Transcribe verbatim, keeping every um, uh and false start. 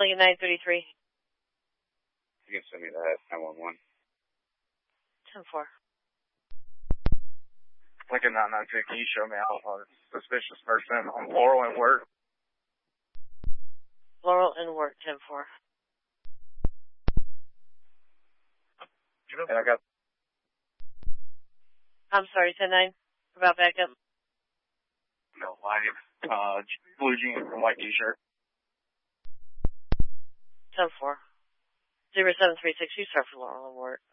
Lincoln nine thirty-three. You can send me that, nine one one. ten four. Lincoln nine nine two, can you show me out on a suspicious person on Laurel and Wirt? Laurel and Wirt, ten four. And I got... I'm sorry, ten nine. About backup. No, live. Uh, blue jeans and white t-shirt. ten four. zero seven three six, you start for Laurel and Wirt.